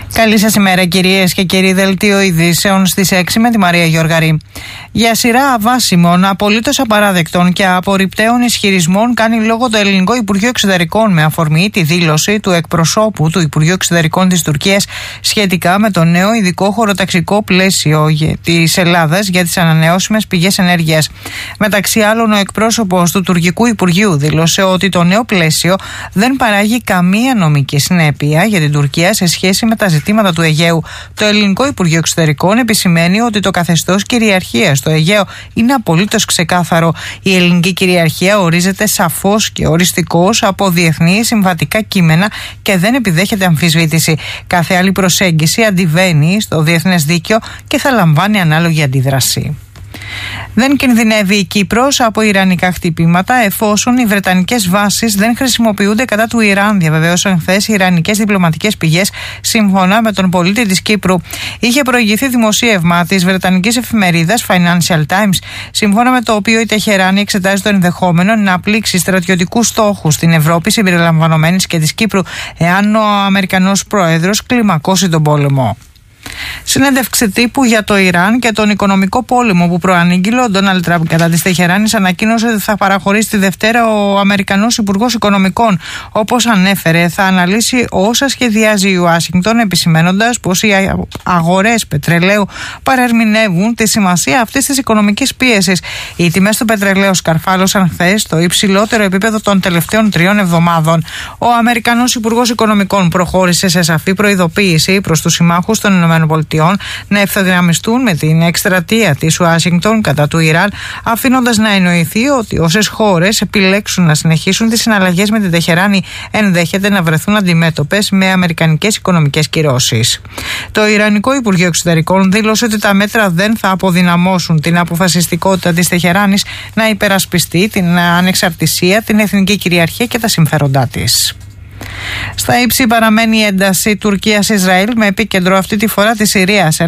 Καλή σας ημέρα, κυρίες και κύριοι. Δελτίο ειδήσεων στις 6 με τη Μαρία Γιοργαρή. Για σειρά αβάσιμων, απολύτως απαράδεκτων και απορριπταίων ισχυρισμών κάνει λόγο το Ελληνικό Υπουργείο Εξωτερικών με αφορμή τη δήλωση του εκπροσώπου του Υπουργείου Εξωτερικών της Τουρκίας σχετικά με το νέο ειδικό χωροταξικό πλαίσιο της Ελλάδας για τις ανανεώσιμες πηγές ενέργειας. Μεταξύ άλλων, ο εκπρόσωπος του Τουρκικού Υπουργείου δήλωσε ότι το νέο πλαίσιο δεν παράγει καμία νομική συνέπεια για την Τουρκία σε σχέση με τα ζητήματα του Αιγαίου. Το Ελληνικό Υπουργείο Εξωτερικών επισημαίνει ότι το καθεστώς κυριαρχίας στο Αιγαίο είναι απολύτως ξεκάθαρο. Η ελληνική κυριαρχία ορίζεται σαφώς και οριστικώς από διεθνή συμβατικά κείμενα και δεν επιδέχεται αμφισβήτηση. Κάθε άλλη προσέγγιση αντιβαίνει στο διεθνές δίκαιο και θα λαμβάνει ανάλογη αντίδραση. Δεν κινδυνεύει η Κύπρος από ιρανικά χτυπήματα εφόσον οι βρετανικές βάσεις δεν χρησιμοποιούνται κατά του Ιράν, διαβεβαίωσαν χθες οι ιρανικές διπλωματικές πηγές σύμφωνα με τον πολίτη της Κύπρου. Είχε προηγηθεί δημοσίευμα της βρετανικής εφημερίδας Financial Times, σύμφωνα με το οποίο η Τεχεράνη εξετάζει το ενδεχόμενο να πλήξει στρατιωτικούς στόχους στην Ευρώπη συμπεριλαμβανομένης και της Κύπρου, εάν ο Αμερικανός πρόεδρος κλιμακώσει τον πόλεμο. Συνέντευξη τύπου για το Ιράν και τον οικονομικό πόλεμο που προανήγγειλε ο Ντόναλντ Τραμπ κατά της Τεχεράνης ανακοίνωσε ότι θα παραχωρήσει τη Δευτέρα ο Αμερικανός Υπουργός Οικονομικών. Όπως ανέφερε, θα αναλύσει όσα σχεδιάζει η Ουάσιγκτον, επισημαίνοντας πως οι αγορές πετρελαίου παρερμηνεύουν τη σημασία αυτής της οικονομικής πίεσης. Οι τιμές του πετρελαίου σκαρφάλωσαν χθες στο υψηλότερο επίπεδο των τελευταίων 3 εβδομάδων. Ο Αμερικανός Υπουργός Οικονομικών προχώρησε σε σαφή προειδοποίηση προς τους συμμάχους των ΗΠΑ να ευθυγραμμιστούν με την εκστρατεία της Ουάσιγκτον κατά του Ιράν, αφήνοντας να εννοηθεί ότι όσες χώρες επιλέξουν να συνεχίσουν τις συναλλαγές με την Τεχεράνη ενδέχεται να βρεθούν αντιμέτωπες με αμερικανικές οικονομικές κυρώσεις. Το Ιρανικό Υπουργείο Εξωτερικών δήλωσε ότι τα μέτρα δεν θα αποδυναμώσουν την αποφασιστικότητα της Τεχεράνης να υπερασπιστεί την ανεξαρτησία, την εθνική κυριαρχία και τα συμφέροντά της. Στα ύψη παραμένει η ένταση Τουρκίας-Ισραήλ με επίκεντρο αυτή τη φορά τη Συρίας.